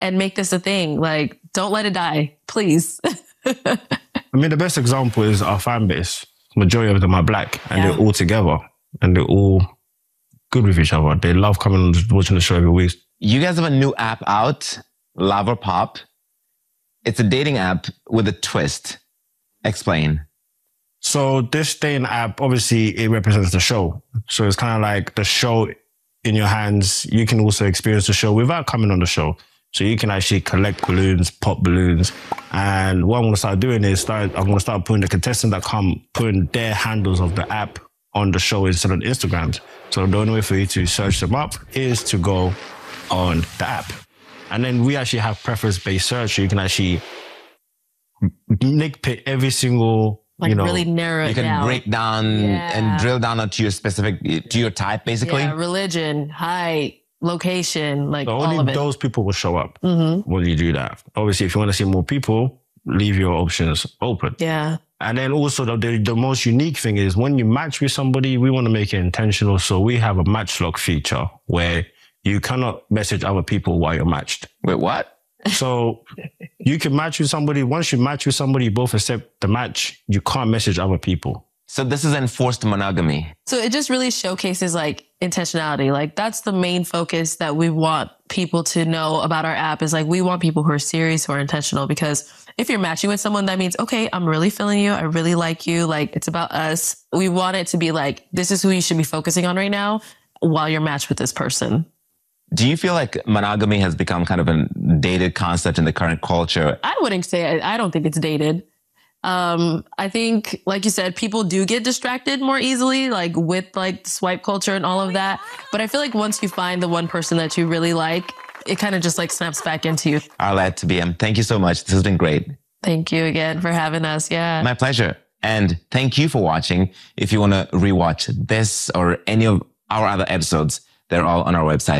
and make this a thing. Like, don't let it die, please. I mean, the best example is our fan base. Majority of them are black and they're all together and they're all good with each other. They love coming and watching the show every week. You guys have a new app out, Love or Pop. It's a dating app with a twist. Explain. So this dating app, obviously, it represents the show. So it's kind of like the show in your hands. You can also experience the show without coming on the show. So you can actually collect balloons, pop balloons. And what I'm going to start doing is I'm going to start putting the contestants that come, putting their handles of the app on the show instead of Instagrams. So the only way for you to search them up is to go on the app. And then we actually have preference-based search. So you can actually nitpick every single, really narrow it down. You can break down and drill down to your specific, to your type, basically. Yeah, religion, height, location, like so all of it. Only those people will show up when you do that. Obviously, if you want to see more people, leave your options open. Yeah. And then also the most unique thing is when you match with somebody, we want to make it intentional. So we have a match lock feature where you cannot message other people while you're matched. Wait, what? So you can match with somebody. Once you match with somebody, you both accept the match. You can't message other people. So this is enforced monogamy. So it just really showcases like intentionality. Like that's the main focus that we want people to know about our app is like, we want people who are serious, who are intentional, because if you're matching with someone, that means, okay, I'm really feeling you. I really like you. Like it's about us. We want it to be like, this is who you should be focusing on right now while you're matched with this person. Do you feel like monogamy has become kind of a dated concept in the current culture? I wouldn't say, I don't think it's dated. I think, like you said, people do get distracted more easily, like with like swipe culture and all of that. But I feel like once you find the one person that you really like, it kind of just like snaps back into you. Arlette TBM, thank you so much. This has been great. Thank you again for having us. Yeah. My pleasure. And thank you for watching. If you want to rewatch this or any of our other episodes, they're all on our website.